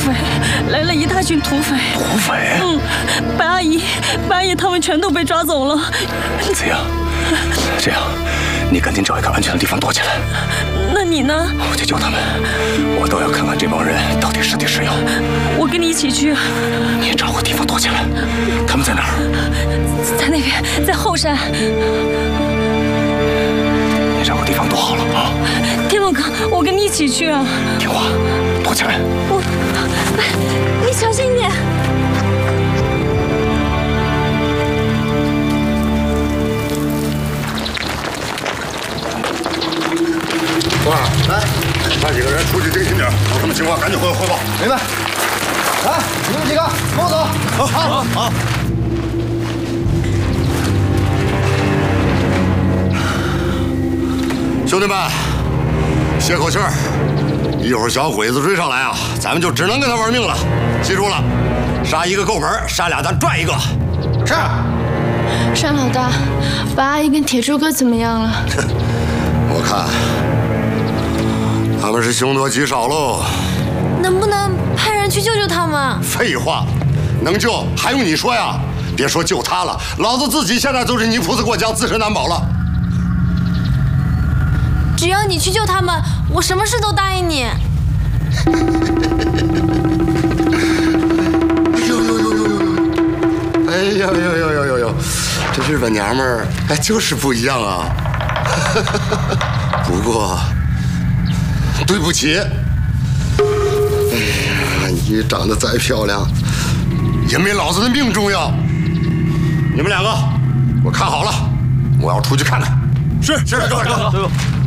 匪，来了一大群土匪。 土匪？ 白阿姨他们全都被抓走了。 子英，这样，你赶紧找一个安全的地方躲起来。 那你呢？ 我去救他们，我倒要看看这帮人到底是敌是友。 我跟你一起去。 你也找个地方躲起来。他们在哪儿？ 在那边，在后山。 你找个地方躲好了啊！ 天梦哥，我跟你一起去啊！ 听话，躲起来。 你小心一点。 哥，来，派几个人出去盯紧点，有什么情况赶紧汇报。 明白。来，你们几个跟我走。 好。兄弟们，歇口气儿，一会儿小鬼子追上来啊，咱们就只能跟他玩命了。记住了，杀一个够本，杀俩咱赚一个。是。 单老大，白阿姨跟铁柱哥怎么样了？ 我看他们是凶多吉少喽。 能不能派人去救救他们？ 废话，能救还用你说呀？别说救他了，老子自己现在都是泥菩萨过江，自身难保了。 只要你去救他们，我什么事都答应你。 哎呦，这日本娘们儿哎就是不一样啊。不过对不起，哎呀，你长得再漂亮，也没老子的命重要。你们两个，我看好了，我要出去看看。 是，大哥。